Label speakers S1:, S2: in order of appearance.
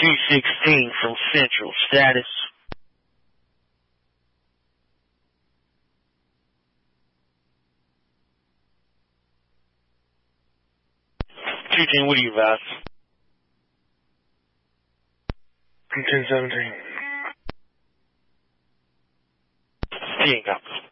S1: 216 from Central. Status. 210, what do you advise?
S2: 1017.
S1: 10 copies.